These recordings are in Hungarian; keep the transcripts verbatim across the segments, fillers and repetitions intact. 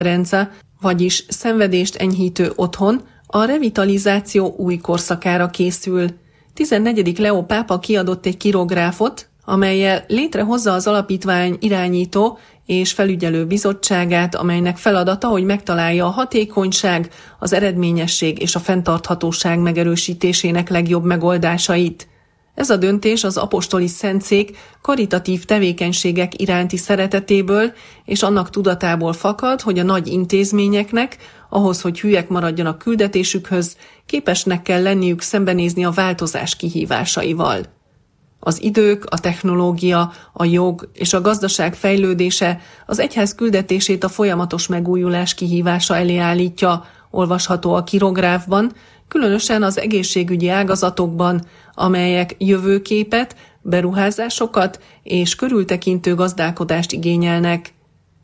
Sofferenza, vagyis szenvedést enyhítő otthon, a revitalizáció új korszakára készül. tizennegyedik Leó pápa kiadott egy kirográfot, amellyel létrehozza az alapítvány irányító és felügyelő bizottságát, amelynek feladata, hogy megtalálja a hatékonyság, az eredményesség és a fenntarthatóság megerősítésének legjobb megoldásait. Ez a döntés az apostoli szentszék karitatív tevékenységek iránti szeretetéből és annak tudatából fakad, hogy a nagy intézményeknek, ahhoz, hogy hűek maradjanak küldetésükhöz, képesnek kell lenniük szembenézni a változás kihívásaival. Az idők, a technológia, a jog és a gazdaság fejlődése az egyház küldetését a folyamatos megújulás kihívása elé állítja, olvasható a kirográfban, különösen az egészségügyi ágazatokban, amelyek jövőképet, beruházásokat és körültekintő gazdálkodást igényelnek.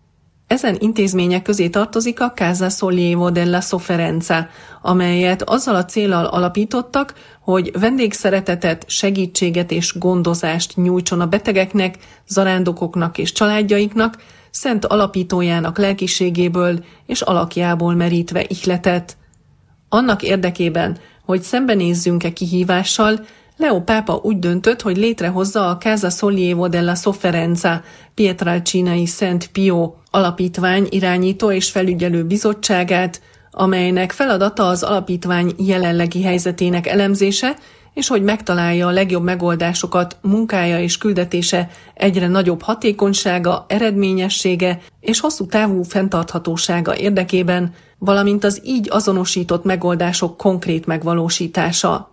Ezen intézmények közé tartozik a Casa Sollievo della Sofferenza, amelyet azzal a céllal alapítottak, hogy vendégszeretetet, segítséget és gondozást nyújtson a betegeknek, zarándokoknak és családjaiknak, szent alapítójának lelkiségéből és alakjából merítve ihletet. Annak érdekében, hogy szembenézzünk-e kihívással, Leó pápa úgy döntött, hogy létrehozza a Casa Sollievo della Sofferenza Pietrelcinai Szent Pio alapítvány irányító és felügyelő bizottságát, amelynek feladata az alapítvány jelenlegi helyzetének elemzése, és hogy megtalálja a legjobb megoldásokat munkája és küldetése egyre nagyobb hatékonysága, eredményessége és hosszú távú fenntarthatósága érdekében, valamint az így azonosított megoldások konkrét megvalósítása.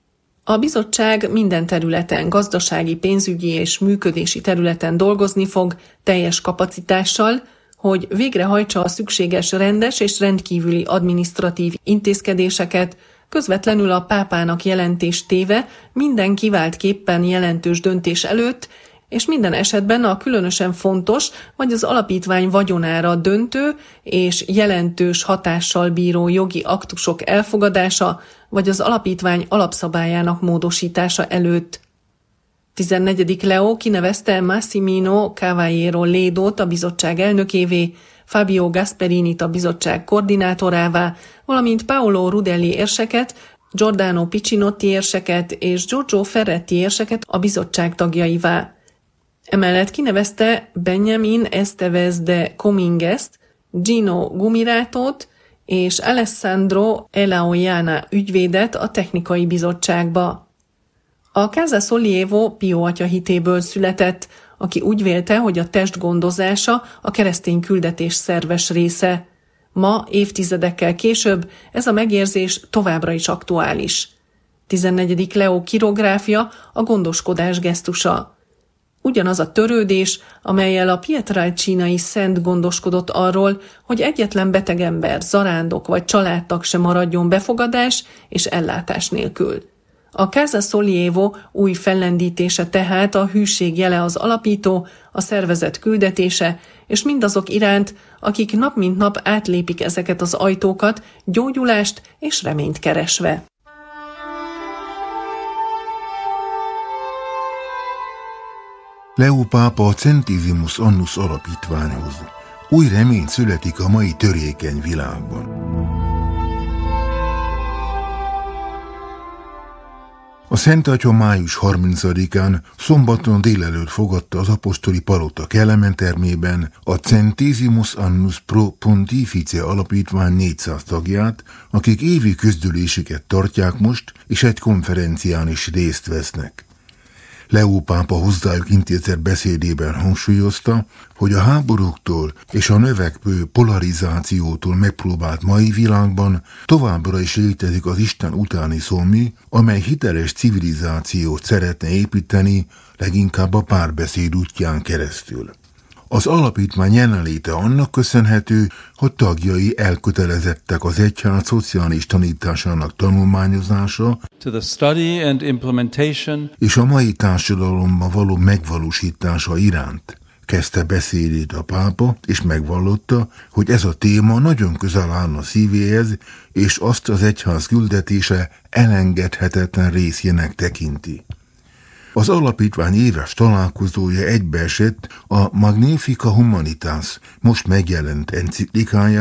A bizottság minden területen, gazdasági, pénzügyi és működési területen dolgozni fog, teljes kapacitással, hogy végrehajtsa a szükséges rendes és rendkívüli adminisztratív intézkedéseket, közvetlenül a pápának jelentést téve minden kiváltképpen jelentős döntés előtt, és minden esetben a különösen fontos vagy az alapítvány vagyonára döntő és jelentős hatással bíró jogi aktusok elfogadása, vagy az alapítvány alapszabályának módosítása előtt. tizennegyedik Leó kinevezte Massimino Cavaliero Ledót a bizottság elnökévé, Fabio Gasperinit a bizottság koordinátorává, valamint Paolo Rudelli érseket, Giordano Piccinotti érseket és Giorgio Ferretti érseket a bizottság tagjaivá. Emellett kinevezte Benjamin Estevez de Comingest, Gino Gumirátót és Alessandro Elaoiana ügyvédet a technikai bizottságba. A Casa Sollievo Pio atya hitéből született, aki úgy vélte, hogy a test gondozása a keresztény küldetés szerves része. Ma, évtizedekkel később ez a megérzés továbbra is aktuális. tizennegyedik Leó kirográfja a gondoskodás gesztusa. Ugyanaz a törődés, amellyel a Pietrelcinai szent gondoskodott arról, hogy egyetlen beteg ember, zarándok vagy családtag sem maradjon befogadás és ellátás nélkül. A Casa Sollievo új fellendítése tehát a hűség jele az alapító, a szervezet küldetése, és mindazok iránt, akik nap mint nap átlépik ezeket az ajtókat, gyógyulást és reményt keresve. Leó pápa a Centesimus Annus alapítványhoz. Új remény születik a mai törékeny világban. A Szent Atya május harmincadikán szombaton délelőtt fogadta az apostoli palota Kelemen-termében a Centesimus Annus Pro Pontifice alapítvány négyszáz tagját, akik évi közgyűléseket tartják most, és egy konferencián is részt vesznek. Leó pápa hozzájuk intézett beszédében hangsúlyozta, hogy a háborúktól és a növekvő polarizációtól megpróbált mai világban továbbra is létezik az Isten utáni szomj, amely hiteles civilizációt szeretne építeni, leginkább a párbeszéd útján keresztül. Az alapítvány jelenléte annak köszönhető, hogy tagjai elkötelezettek az egyház szociális tanításának tanulmányozása to the study and implementation és a mai társadalomban való megvalósítása iránt. Kezdte beszédét a pápa, és megvallotta, hogy ez a téma nagyon közel áll a szívéhez, és azt az egyház küldetése elengedhetetlen részének tekinti. Az alapítvány éves találkozója egybeesett a Magnifica Humanitas most megjelent enciklikája